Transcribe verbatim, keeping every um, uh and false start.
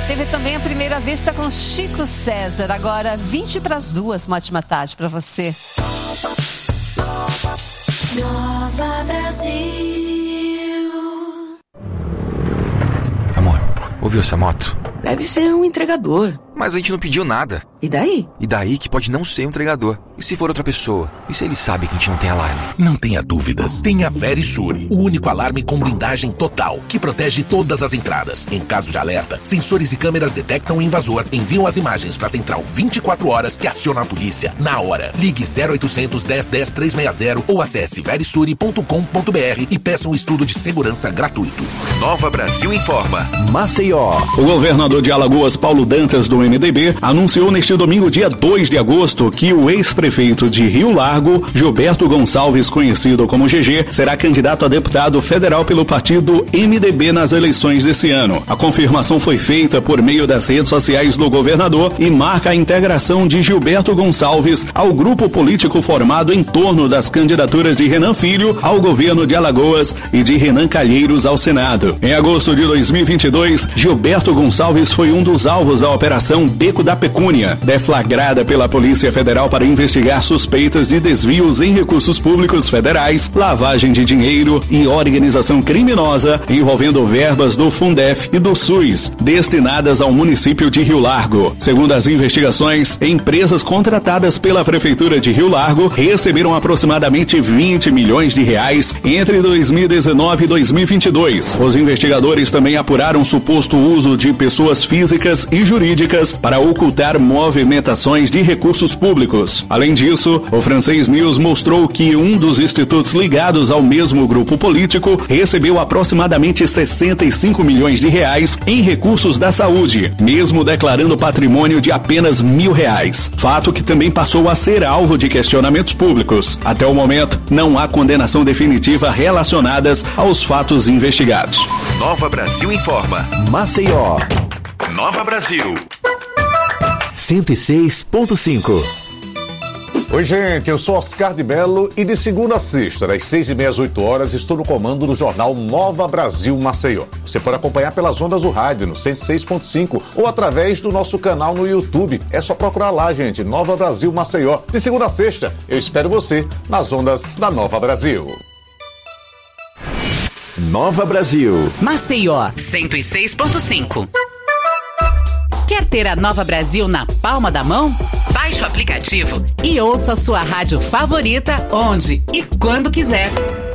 Teve também a primeira vista com Chico César. Agora, vinte para as duas, uma ótima tarde para você. Nova Brasil. Amor, ouviu essa moto? Deve ser um entregador. Mas a gente não pediu nada. E daí? E daí que pode não ser um entregador. E se for outra pessoa? E se ele sabe que a gente não tem alarme? Não tenha dúvidas. Tenha Verisur, o único alarme com blindagem total, que protege todas as entradas. Em caso de alerta, sensores e câmeras detectam o invasor, enviam as imagens para a central vinte e quatro horas que aciona a polícia na hora. Ligue zero oitocentos, dez, dez, trezentos e sessenta ou acesse verisure ponto com ponto br e peça um estudo de segurança gratuito. Nova Brasil informa. Maceió. O governador de Alagoas, Paulo Dantas, do M D B, anunciou neste domingo, dia dois de agosto, que o ex-prefeito de Rio Largo, Gilberto Gonçalves, conhecido como G G, será candidato a deputado federal pelo partido M D B nas eleições desse ano. A confirmação foi feita por meio das redes sociais do governador e marca a integração de Gilberto Gonçalves ao grupo político formado em torno das candidaturas de Renan Filho ao governo de Alagoas e de Renan Calheiros ao Senado. Em agosto de dois mil e vinte e dois, Gilberto Gonçalves foi um dos alvos da Operação Beco da Pecúnia, deflagrada pela Polícia Federal para investigar suspeitas de desvios em recursos públicos federais, lavagem de dinheiro e organização criminosa envolvendo verbas do Fundef e do SUS, destinadas ao município de Rio Largo. Segundo as investigações, empresas contratadas pela Prefeitura de Rio Largo receberam aproximadamente vinte milhões de reais entre dois mil e dezenove e dois mil e vinte e dois. Os investigadores também apuraram suposto uso de pessoas físicas e jurídicas para ocultar movimentações de recursos públicos. Além disso, o Francês News mostrou que um dos institutos ligados ao mesmo grupo político recebeu aproximadamente sessenta e cinco milhões de reais em recursos da saúde, mesmo declarando patrimônio de apenas mil reais. Fato que também passou a ser alvo de questionamentos públicos. Até o momento, não há condenação definitiva relacionadas aos fatos investigados. Nova Brasil informa. Maceió. Nova Brasil. cento e seis ponto cinco. Oi, gente, eu sou Oscar de Mello e de segunda a sexta, das seis e meia às oito horas, estou no comando do jornal Nova Brasil Maceió. Você pode acompanhar pelas ondas do rádio no cento e seis ponto cinco ou através do nosso canal no YouTube. É só procurar lá, gente, Nova Brasil Maceió. De segunda a sexta, eu espero você nas ondas da Nova Brasil. Nova Brasil. Maceió, cento e seis ponto cinco. Quer ter a Nova Brasil na palma da mão? Baixe o aplicativo e ouça a sua rádio favorita onde e quando quiser.